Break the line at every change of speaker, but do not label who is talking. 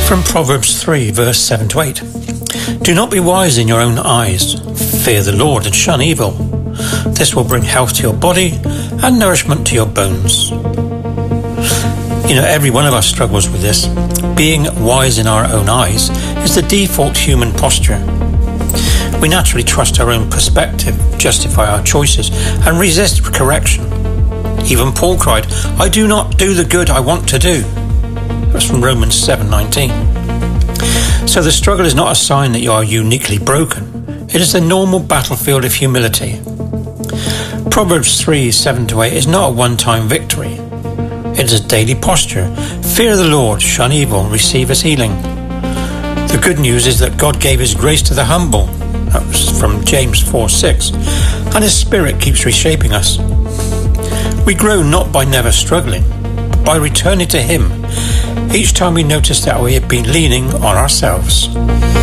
From Proverbs 3, verse 7 to 8. Do not be wise in your own eyes. Fear the Lord and shun evil. This will bring health to your body and nourishment to your bones. You know, every one of us struggles with this. Being wise in our own eyes is the default human posture. We naturally trust our own perspective, justify our choices, and resist correction. Even Paul cried, I do not do the good I want to do. That's from Romans 7:19. So the struggle is not a sign that you are uniquely broken. It is the normal battlefield of humility. Proverbs 3, 7 to 8 is not a one-time victory. It is a daily posture. Fear the Lord, shun evil, receive his healing. The good news is that God gave his grace to the humble. That was from James 4:6. And his spirit keeps reshaping us. We grow not by never struggling, but by returning to him each time we notice that we have been leaning on ourselves.